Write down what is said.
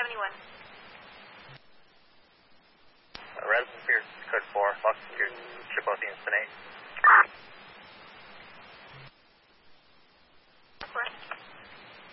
21. Res Pier, code 4, Fox Pier, triple Infinite.